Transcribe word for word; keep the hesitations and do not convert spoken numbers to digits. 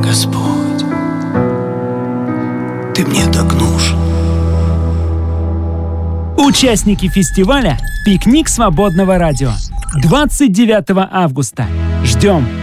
Господь, Ты мне так нужен. Участники фестиваля «Пикник свободного радио». двадцать девятого августа. Ждем!